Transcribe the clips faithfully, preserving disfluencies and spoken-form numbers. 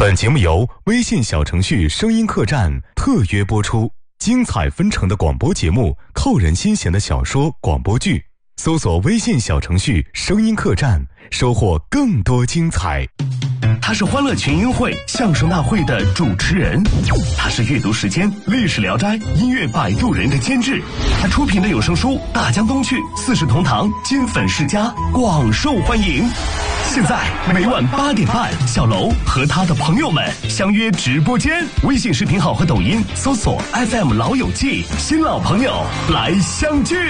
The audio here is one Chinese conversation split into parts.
本节目由微信小程序声音客栈特约播出，精彩纷呈的广播节目，扣人心弦的小说广播剧，搜索微信小程序声音客栈，收获更多精彩。 他是欢乐群英会相声大会的主持人，他是阅读时间历史聊斋音乐摆渡人的监制，他出品的有声书《大江东去》四世同堂金粉世家广受欢迎。现在每晚八点半，小楼和他的朋友们相约直播间，微信视频号和抖音搜索 F M 老友记，新老朋友来相聚。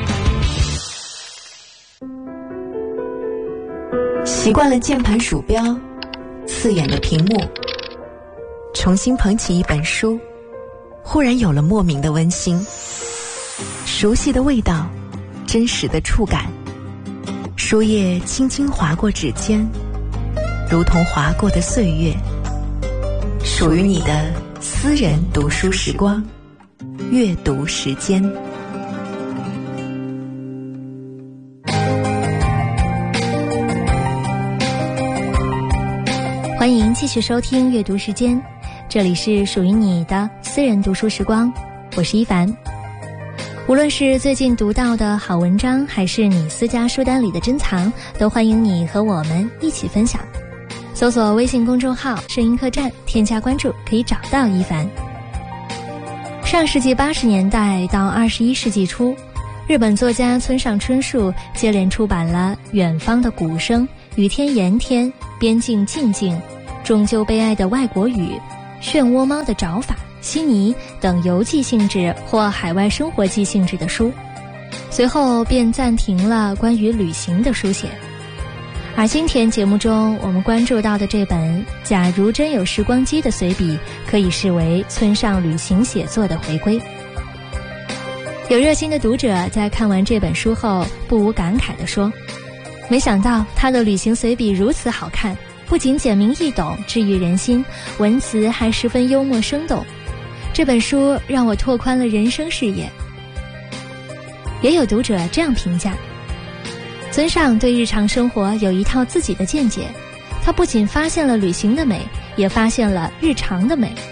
习惯了键盘鼠标刺眼的屏幕，重新捧起一本书，忽然有了莫名的温馨，熟悉的味道，真实的触感，书页轻轻划过指尖，如同划过的岁月，属于你的私人读书时光，阅读时间。 欢迎继续收听阅读时间，这里是属于你的私人读书时光，我是一凡。无论是最近读到的好文章，还是你私家书单里的珍藏，都欢迎你和我们一起分享。搜索微信公众号声音客栈，添加关注可以找到一凡。上世纪八十年代到二十一世纪初，日本作家村上春树接连出版了《远方的鼓声》、《雨天炎天》、《边境静静》、终究悲哀的外国语、漩涡猫的找法、悉尼等游记性质或海外生活记性质的书，随后便暂停了关于旅行的书写。而今天节目中我们关注到的这本《假如真有时光机》的随笔，可以视为村上旅行写作的回归。有热心的读者在看完这本书后不无感慨地说，没想到他的旅行随笔如此好看，不仅简明易懂，治愈人心，文词还十分幽默生动。这本书让我拓宽了人生视野。也有读者这样评价，村上对日常生活有一套自己的见解，他不仅发现了旅行的美，也发现了日常的美。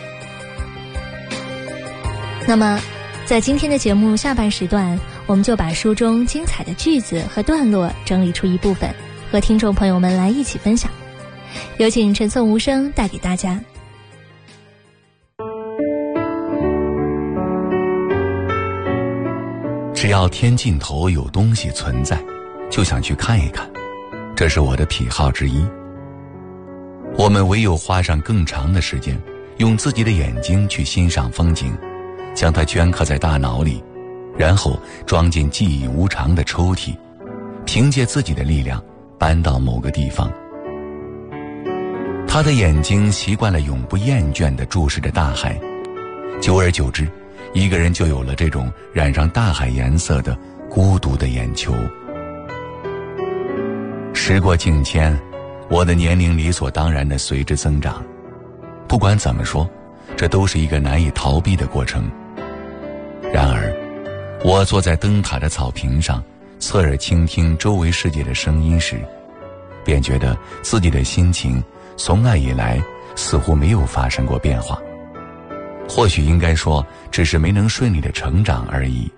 那么在今天的节目下半时段，我们就把书中精彩的句子和段落整理出一部分，和听众朋友们来一起分享。有请陈颂无声带给大家。 只要天尽头有东西存在，就想去看一看，这是我的癖好之一。我们唯有花上更长的时间，用自己的眼睛去欣赏风景，将它镌刻在大脑里，然后装进记忆无常的抽屉，凭借自己的力量搬到某个地方。他的眼睛习惯了永不厌倦地注视着大海，久而久之，一个人就有了这种染上大海颜色的孤独的眼球。时过境迁，我的年龄理所当然地随之增长。不管怎么说，这都是一个难以逃避的过程。然而，我坐在灯塔的草坪上，侧耳倾听周围世界的声音时，便觉得自己的心情从那以来似乎没有发生过变化。或许应该说，只是没能顺利的成长而已。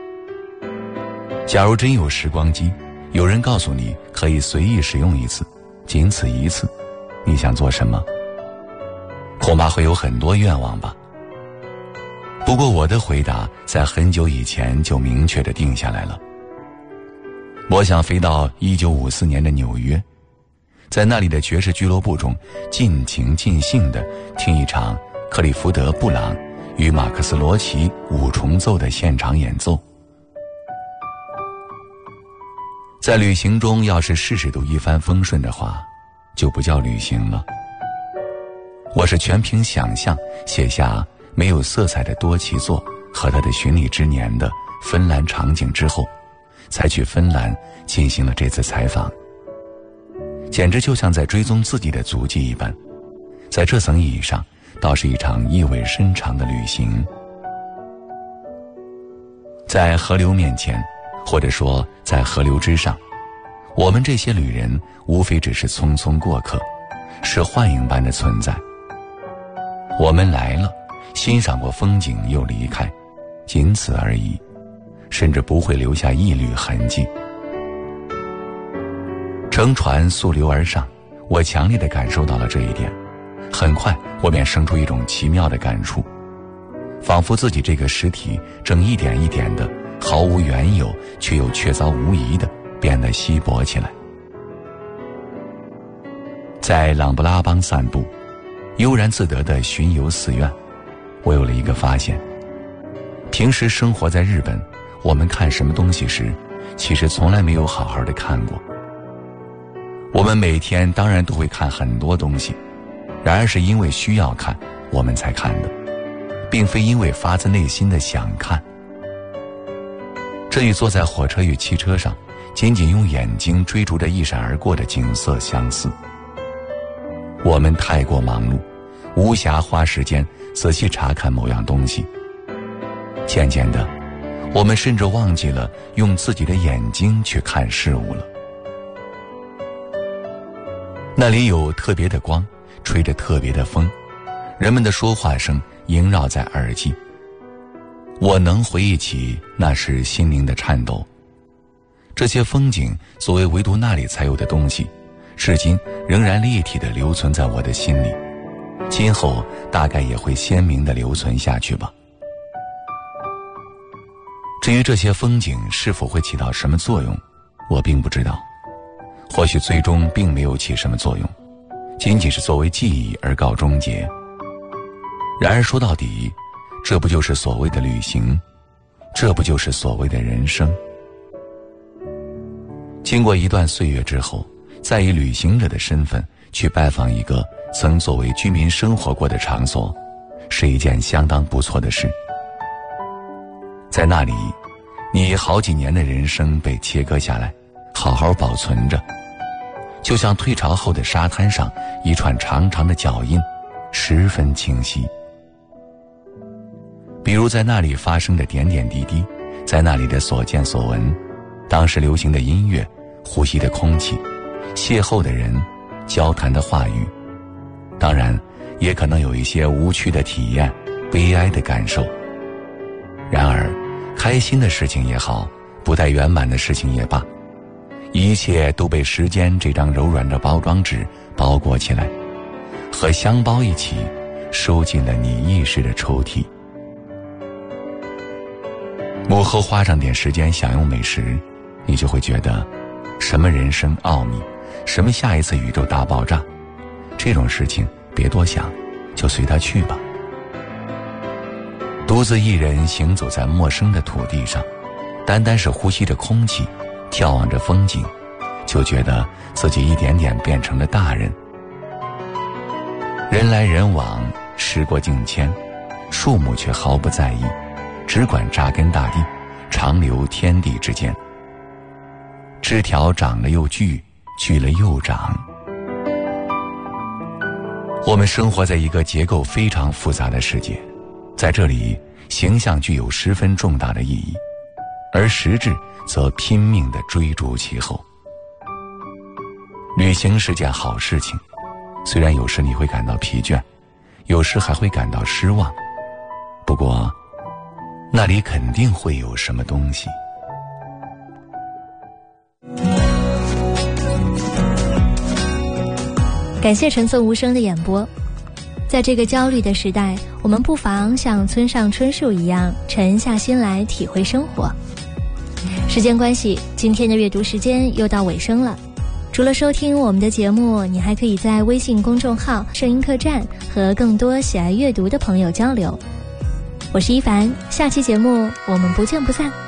假如真有时光机，有人告诉你可以随意使用一次，仅此一次，你想做什么？恐怕会有很多愿望吧。不过我的回答在很久以前就明确地定下来了。我想飞到一九五四年的纽约，在那里的爵士俱乐部中尽情尽兴地听一场克里福德·布朗与马克思·罗奇五重奏的现场演奏。在旅行中要是事事都一帆风顺的话，就不叫旅行了。我是全凭想象写下没有色彩的多奇座和他的巡礼之年的芬兰场景之后，才去芬兰进行了这次采访。简直就像在追踪自己的足迹一般，在这层意义上倒是一场意味深长的旅行。在河流面前，或者说在河流之上，我们这些旅人无非只是匆匆过客，是幻影般的存在。 我们来了，欣赏过风景又离开，仅此而已，甚至不会留下一缕痕迹。乘船溯流而上，我强烈地感受到了这一点。很快我便生出一种奇妙的感触，仿佛自己这个实体正一点一点的毫无缘由却又确凿无疑的变得稀薄起来。在琅勃拉邦散步，悠然自得地巡游寺院，我有了一个发现：平时生活在日本，我们看什么东西时，其实从来没有好好的看过。我们每天当然都会看很多东西，然而是因为需要看我们才看的，并非因为发自内心的想看。这与坐在火车与汽车上仅仅用眼睛追逐着一闪而过的景色相似。我们太过忙碌，无暇花时间仔细查看某样东西。渐渐的，我们甚至忘记了用自己的眼睛去看事物了。那里有特别的光，吹着特别的风，人们的说话声萦绕在耳际。我能回忆起那时心灵的颤抖。这些风景作为唯独那里才有的东西，至今仍然立体地留存在我的心里，今后大概也会鲜明地留存下去吧。至于这些风景是否会起到什么作用，我并不知道，或许最终并没有起什么作用，仅仅是作为记忆而告终结。然而说到底，这不就是所谓的旅行，这不就是所谓的人生。经过一段岁月之后，再以旅行者的身份去拜访一个曾作为居民生活过的场所，是一件相当不错的事。在那里，你好几年的人生被切割下来，好好保存着，就像退潮后的沙滩上一串长长的脚印，十分清晰。比如在那里发生的点点滴滴，在那里的所见所闻，当时流行的音乐，呼吸的空气，邂逅的人，交谈的话语，当然也可能有一些无趣的体验，悲哀的感受。然而开心的事情也好，不太圆满的事情也罢，一切都被时间这张柔软的包装纸包裹起来，和香包一起收进了你意识的抽屉。幕后花上点时间享用美食，你就会觉得什么人生奥秘，什么下一次宇宙大爆炸，这种事情别多想，就随它去吧。独自一人行走在陌生的土地上，单单是呼吸着空气，眺望着风景，就觉得自己一点点变成了大人。人来人往，时过境迁，树木却毫不在意，只管扎根大地，长留天地之间。枝条长了又聚，聚了又长。我们生活在一个结构非常复杂的世界，在这里形象具有十分重大的意义，而实质则拼命地追逐其后。旅行是件好事情，虽然有时你会感到疲倦，有时还会感到失望，不过那里肯定会有什么东西。 感谢橙色无声的演播。在这个焦虑的时代，我们不妨像村上春树一样沉下心来体会生活。时间关系，今天的阅读时间又到尾声了。除了收听我们的节目，你还可以在微信公众号声音客栈和更多喜爱阅读的朋友交流。我是一凡，下期节目我们不见不散。